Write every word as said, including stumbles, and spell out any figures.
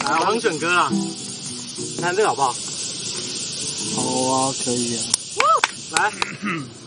来，我当选歌啦，看这个好不好？ 好啊，可以啊。 来。